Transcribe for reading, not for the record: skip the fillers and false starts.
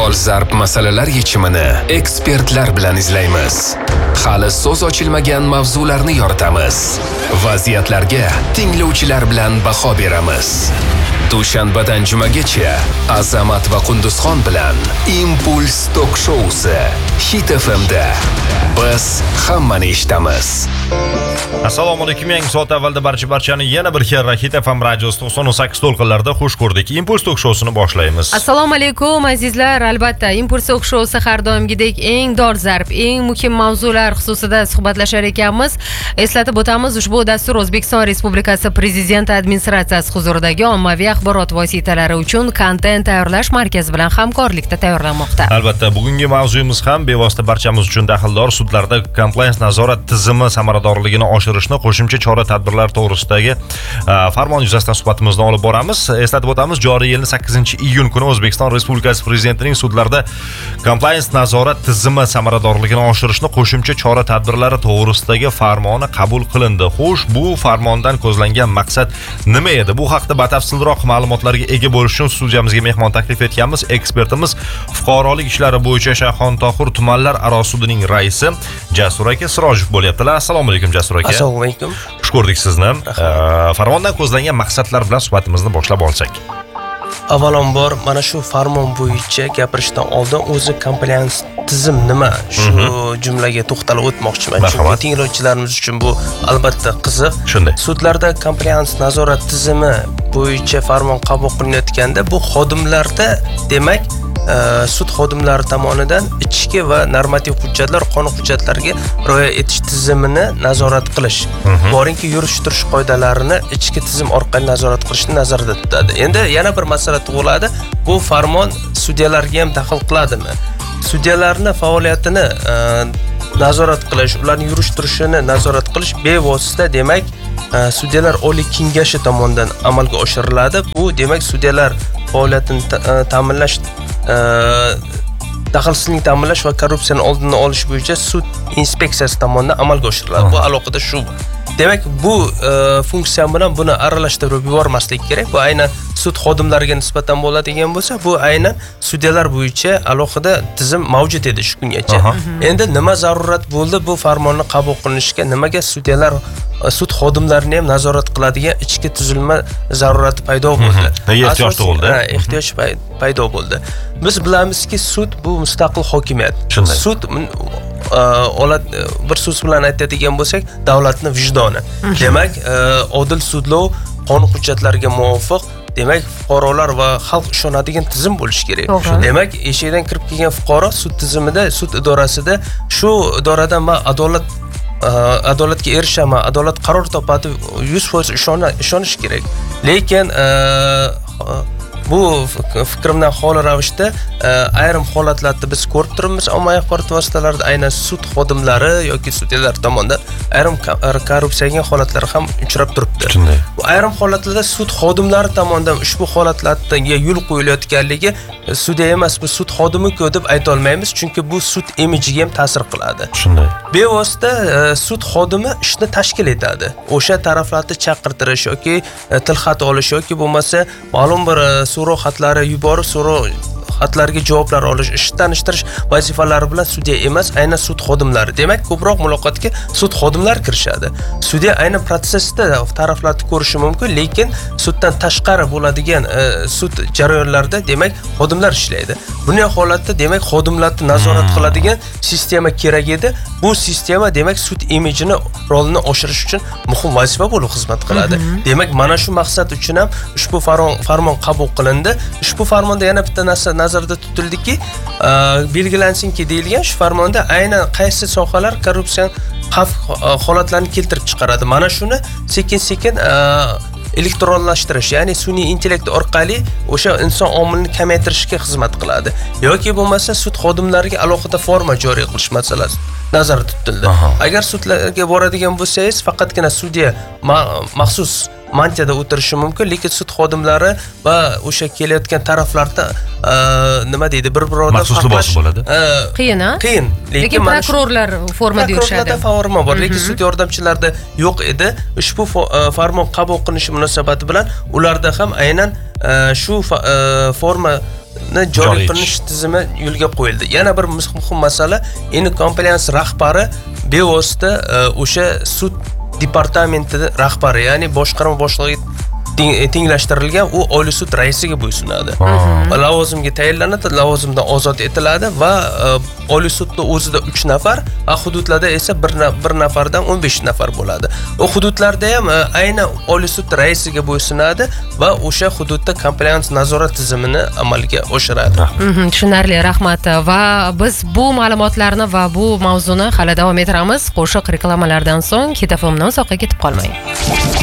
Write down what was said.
dolzarb masalalar yechimini ekspertlar bilan izlaymiz. Hali so'z ochilmagan mavzularni yoritamiz. Vaziyatlarga tinglovchilar bilan baho beramiz. Dushanbadan jumagacha Azamat va Qunduzxon bilan Impuls Tok Showsi Hit FM'da. Biz hammani eshitamiz. Assalomu alaykum. Yangi soat avvalda barchani yana bir karra Hit FM radiosi 98 to'lqinlarida xush ko'rdik. Impuls Tok Showsini boshlaymiz. Assalomu alaykum azizlar. Albatta Impuls Tok Showsi har doimgidek eng dolzarb, eng muhim mavzular xususida suhbatlashar ekanmiz. Eslatib o'tamiz, ushbu dastur O'zbekiston Respublikasi Prezidenti administratsiyasi huzuridagi ommaviy axborot vositalari uchun kontent tayyorlash markazi bilan hamkorlikda tayyorlanmoqda. Albatta bugungi mavzuyimiz ham bevosita barchamiz uchun daxldor. Sudlarda compliance nazorat tizimi samaradorligini oshirishni qo'shimcha chora-tadbirlar to'g'risidagi farmon yuzasidan suhbatimizni olib boramiz. Eslatib o'tamiz, joriy yilning 8-iyun kuni O'zbekiston Respublikasi Prezidentining sudlarda compliance nazorat tizimi samaradorligini oshirishni qo'shimcha chora-tadbirlari to'g'risidagi farmoni qabul qilindi. Xo'sh, bu farmondan ko'zlangan maqsad nima edi? Bu haqda batafsilroq ma'lumotlarga ega bo'lish uchun studiyamizga mehmon taklif etganmiz. Ekspertimiz fuqarolik ishlari bo'yicha Shayxontohur tumanlar aro sudining raisi Jasur aka Sirojov bo'lyaptilar. Assalomu alaykum Jasur aka. Assalomu alaykum. Xush ko'rdik sizni. Farmondan ko'zlangan maqsadlar bilan suhbatimizni boshlab olsak. Avvalambor mana shu farmon bo'yicha gapirishdan oldin o'zi compliance tizim nima? Shu jumlaga to'xtalib o'tmoqchiman. Chunki tinglovchilarimiz uchun bu albatta qiziq. Shunday. Sudlarda compliance nazorat tizimi bo'yicha farmon qabul qilinayotganda bu xodimlarda, demak, sud xodimlari tomonidan ichki va normativ hujjatlar, qonun hujjatlariga rioya etish tizimini nazorat qilish, boringki yurish-turish qoidalarini ichki tizim orqali nazorat qilishni nazarda tutadi. Endi yana bir masala tug'iladi. Bu farmon sudyalarga ham daxl qiladimi? Sudyalarning faoliyatini nazorat qilish, ularning yurish-turishini nazorat qilish bevosita, demak, sudyalar Oliy kengashi tomonidan amalga oshiriladi. Bu demak sudyalar faoliyatini ta'minlash, daxlsizlikni ta'minlash va korrupsiyani oldini olish bo'yicha sud inspeksiyasi tomonidan amalga oshiriladi. Bu alohida shu. Demak, bu funksiya bilan buni aralashtirib yubormaslik kerak. Bu aynan sud xodimlariga nisbatan bo'ladigan bo'lsa, bu aynan sudyalar bo'yicha alohida tizim mavjud edi shu kungacha. Endi nima zarurat bo'ldi bu farmonni qabul qilinishiga? Nimaga sudyalar sud xodimlarini ham nazorat qiladigan ichki tuzilma zarurati paydo bo'ldi? Ehtiyoj tug'ildi. Ehtiyoj paydo bo'ldi. Biz bilamizki, sud bu mustaqil hokimiyat. Sud bir so'z bilan aytadigan bo'lsak, davlatning vijdoni. Demak, odil sudlov, qonun hujjatlariga muvofiq, demak, fuqarolar va xalq ishonadigan tizim bo'lishi kerak. Demak, eshikdan kirib kelgan fuqaro sud tizimida, sud idorasida, shu idoradan men adolatga erishaman, adolat qaror topadi, 100% ishonish kerak. Lekin bu fikrimdan xoli ravishda ayrim holatlarda biz ko'rib turibmiz, ommaviy axborot vositalarida aynan sud xodimlari yoki sudyalar tomonidan ayrim korrupsiyaga holatlar ham uchrab turibdi. Bu ayrim holatlarda sud xodimlari tomonidan ushbu holatlarga yo'l qo'yilayotganligi sudya emas, bu sud xodimi-ku deb ayta olmaymiz, chunki bu sud imajiga ham ta'sir qiladi. Shunday. Bevosita sud xodimi ishni tashkil etadi. O'sha taraflarni chaqirtirish yoki tilxat olish yoki bo'lmasa ma'lum bir so'rov xatlari yuborib, so'rov xatlariga javoblar olish, ish tanishtirish vazifalari bilan sudya emas, aynan sud xodimlari. Demak, ko'proq muloqotga sud xodimlari kirishadi. Sudya aynan protsessda taraflarni ko'rishi mumkin, lekin suddan tashqari bo'ladigan sud jarayonlarida demak xodimlar ishlaydi. Bunday holatda demak xodimlarni nazorat qiladigan sistema kerak edi. Bu sistema demak sud imijini, rolini oshirish uchun muhim vazifa bo'lib xizmat qiladi. Demak, mana shu maqsad uchun ham ushbu farmon qabul qilindi. Ushbu farmonda yana bitta narsa nazarda tutildiki, belgilansinki deyilgan shu farmonda aynan qaysi sohalar korrupsiya xavf holatlarini keltirib chiqaradi. Mana shuni sekin-sekin elektronlashtirish, ya'ni sun'iy intellekt orqali o'sha inson omilini kamaytirishga xizmat qiladi. Yoki bo'lmasa sud xodimlariga alohida forma joriy qilish masalasi nazarda tutildi. Agar sudlarga boradigan bo'lsangiz, faqatgina sudya maxsus mantiyada o'tirishi mumkin, lekin sud xodimlari va o'sha kelayotgan taraflarda nima deydi, bir-birodan maxsus libos bo'ladi. Qiyin, a? Qiyin. Lekin prokurorlar formada yurishadi. Prokurorlarda forma bor, lekin sud yordamchilarida yo'q edi. Ushbu farmon qabul qilinishi munosabati bilan ularda ham aynan shu forma joriy qilinish tizimi yo'lga qo'yildi. Yana bir muhim masala, endi compliance rahbari bevosita o'sha sud departamenti rahbari, ya'ni boshqarma boshlig'iga tenglashtirilgan u Oliy sud raisiga bo'ysunadi. Lavozimga tayinlanadi, lavozimdan ozod etiladi va Oliy sudda o'zida 3 nafar, va hududlarda esa bir nafardan 15 nafar bo'ladi. U hududlarda ham aynan Oliy sud raisiga bo'ysunadi va o'sha hududda compliance nazorat tizimini amalga oshiradi. Tushunarli, rahmat. Va biz bu ma'lumotlarni va bu mavzuni hali davom ettiramiz. Qo'shiq reklamalardan so'ng Hit FM dan uzoqqa ketib qolmang.